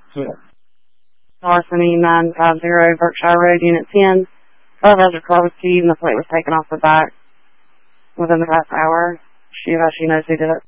Yeah. Larceny 950 Berkshire Road, Unit 10. Supervisor car was keyed and the plate was taken off the back within the past hour. She knows who did it.